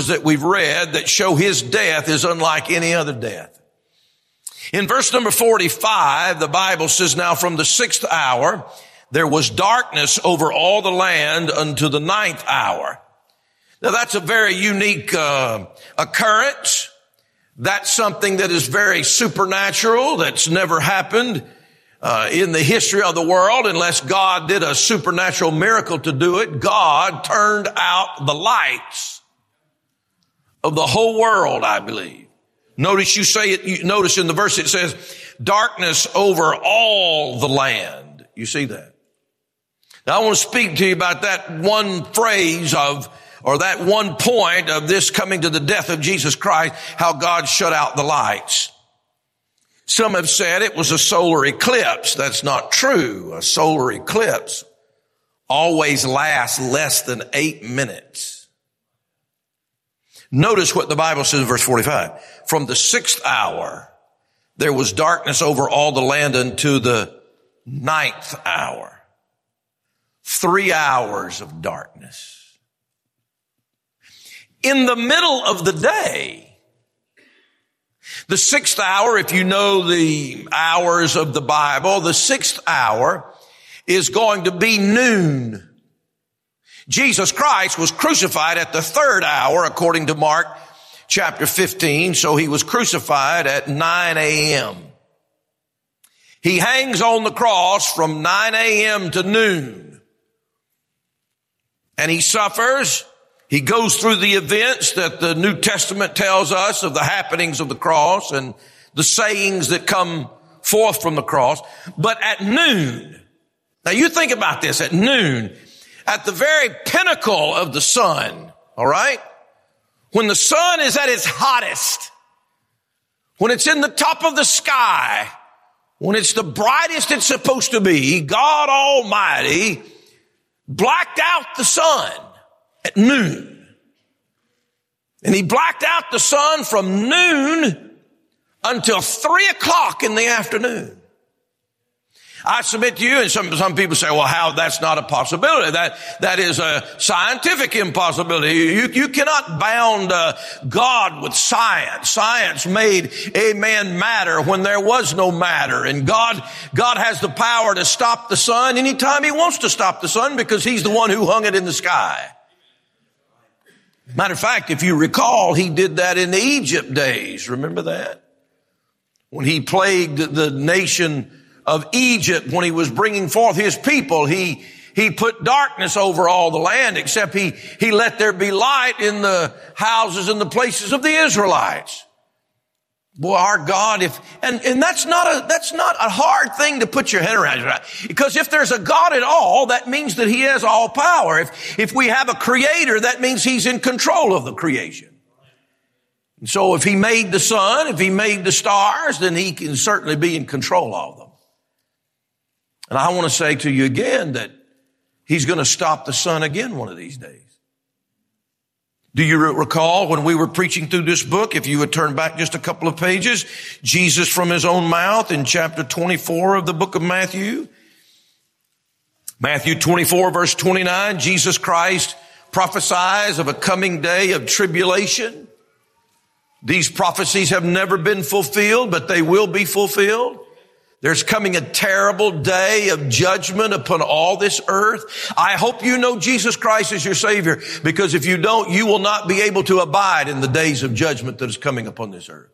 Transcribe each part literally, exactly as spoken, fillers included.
that we've read that show his death is unlike any other death. In verse number forty-five, the Bible says, now from the sixth hour, there was darkness over all the land unto the ninth hour. Now that's a very unique uh, occurrence. That's something that is very supernatural, that's never happened uh, in the history of the world unless God did a supernatural miracle to do it. God turned out the lights of the whole world, I believe. Notice you say it, you notice in the verse it says, darkness over all the land. You see that? Now I want to speak to you about that one phrase of, or that one point of this coming to the death of Jesus Christ, how God shut out the lights. Some have said it was a solar eclipse. That's not true. A solar eclipse always lasts less than eight minutes. Notice what the Bible says in verse forty-five. From the sixth hour, there was darkness over all the land unto the ninth hour. Three hours of darkness. In the middle of the day, the sixth hour, if you know the hours of the Bible, the sixth hour is going to be noon. Jesus Christ was crucified at the third hour, according to Mark chapter fifteen, so he was crucified at nine a.m. He hangs on the cross from nine a.m. to noon, and he suffers. He goes through the events that the New Testament tells us of the happenings of the cross and the sayings that come forth from the cross. But at noon, now you think about this, at noon, at the very pinnacle of the sun, all right? When the sun is at its hottest, when it's in the top of the sky, when it's the brightest it's supposed to be, God Almighty blacked out the sun at noon. And he blacked out the sun from noon until three o'clock in the afternoon. I submit to you, and some, some people say, well, how, that's not a possibility. That, that is a scientific impossibility. You, you cannot bound uh, God with science. Science made a man matter when there was no matter. And God, God has the power to stop the sun anytime he wants to stop the sun because he's the one who hung it in the sky. Matter of fact, if you recall, he did that in the Egypt days. Remember that? When he plagued the nation of Egypt, when he was bringing forth his people, he, he put darkness over all the land, except he, he let there be light in the houses and the places of the Israelites. Boy, our God, if, and, and that's not a, that's not a hard thing to put your head around. Right? Because if there's a God at all, that means that he has all power. If, if we have a creator, that means he's in control of the creation. And so if he made the sun, if he made the stars, then he can certainly be in control of them. And I want to say to you again that he's going to stop the sun again one of these days. Do you recall when we were preaching through this book, if you would turn back just a couple of pages, Jesus from his own mouth in chapter twenty-four of the book of Matthew. Matthew twenty-four verse twenty-nine, Jesus Christ prophesies of a coming day of tribulation. These prophecies have never been fulfilled, but they will be fulfilled. There's coming a terrible day of judgment upon all this earth. I hope you know Jesus Christ as your Savior, because if you don't, you will not be able to abide in the days of judgment that is coming upon this earth.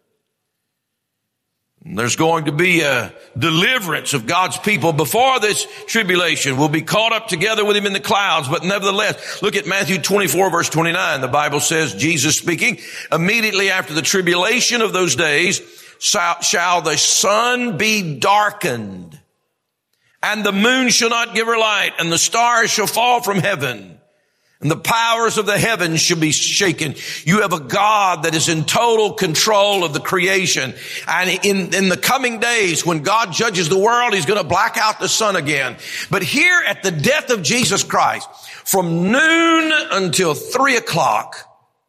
And there's going to be a deliverance of God's people before this tribulation. We'll be caught up together with him in the clouds, but nevertheless, look at Matthew twenty-four verse twenty-nine. The Bible says, Jesus speaking, immediately after the tribulation of those days, shall the sun be darkened, and the moon shall not give her light, and the stars shall fall from heaven, and the powers of the heavens shall be shaken. You have a God that is in total control of the creation. And in, in the coming days, when God judges the world, he's going to black out the sun again. But here at the death of Jesus Christ, from noon until three o'clock,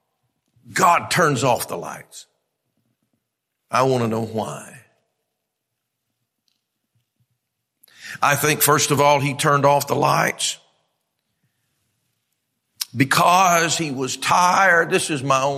God turns off the lights. I want to know why. I think, first of all, he turned off the lights because he was tired. This is my own